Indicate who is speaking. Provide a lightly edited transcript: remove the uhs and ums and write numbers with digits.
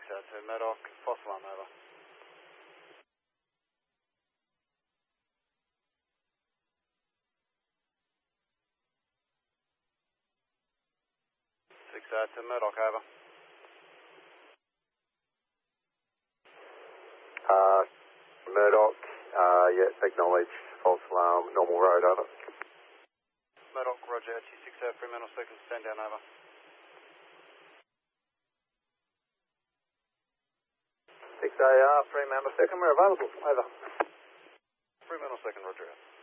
Speaker 1: 602 Murdoch, false alarm, over. 602 Murdoch, over.
Speaker 2: Murdoch, yes, acknowledged, false alarm, normal road, over.
Speaker 1: Murdoch, roger, HU 6 Fremantle second, stand down, over.
Speaker 2: 6AR, Fremantle second, we're available, over.
Speaker 1: Fremantle second, roger.